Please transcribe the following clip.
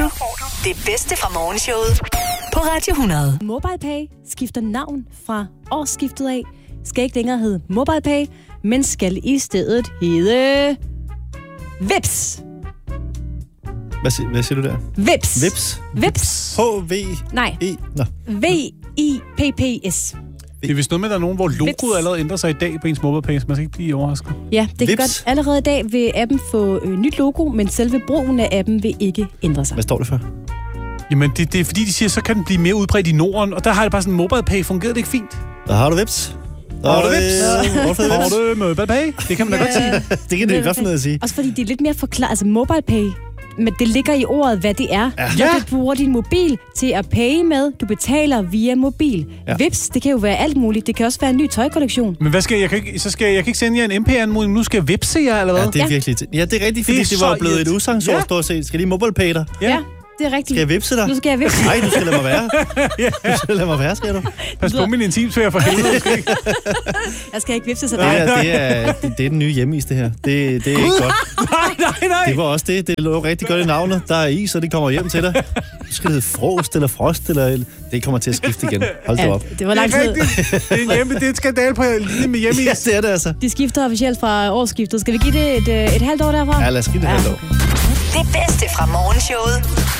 du det bedste fra morgenshowet på Radio 100. MobilePay skifter navn fra årsskiftet af. Skal ikke længere hedde MobilePay, men skal i stedet hedde Vips. Hvad siger du der? Vips. Vips? Vips. H-V-E? Nej. Nå. V-I-P-P-S. Det er vist noget med, at der er nogen, hvor logoet allerede ændrer sig i dag på ens MobilePay, så man skal ikke blive overrasket. Ja, det kan Vips. godt. Allerede i dag vil appen få nyt logo, men selve brugen af appen vil ikke ændre sig. Hvad står det for? Jamen, det er fordi, de siger, så kan den blive mere udbredt i Norden, og der har det bare sådan, MobilePay fungerede det ikke fint. Der har du Vips. Har du Vips? Har du MobilePay? Det kan man da godt sige. Det kan det godt finde at sige. Også fordi det er lidt mere forklaret. Altså MobilePay, men det ligger i ordet, hvad det er. Ja. Når du bruger din mobil til at pay med, du betaler via mobil. Ja. Vips, det kan jo være alt muligt. Det kan også være en ny tøjkollektion. Men hvad skal jeg? Jeg kan ikke sende jer en MP-anmodning. Nu skal jeg vipse jer, eller hvad? Ja, det er virkelig... Ja, det er rigtigt, fordi det var blevet et usangsord, stort set. Skal de MobilePay dig? Ja, det er rigtigt. Skal jeg vipse dig? Nu skal jeg vipse. Nej, du skal lade mig være. Du skal lade mig være, skal du? Pas på min intimsfære for helvede. Jeg skal ikke vipse sig Det der. er den nye hjemmeis, det her. Det er ikke godt. Nej. Det var også det. Det lå rigtig godt i navnet. Der er is, og det kommer hjem til dig. Nu skal det hedde frost eller frost, eller... Det kommer til at skifte igen. Hold da op. Det var lang tid. Det er en skandal på linje med hjemmeis. Ja, det er det altså. De skifter officielt fra årsskiftet. Skal vi give det et halvt år derfra? Ja, lad os give det halvt år. Det bedste fra morgenshowet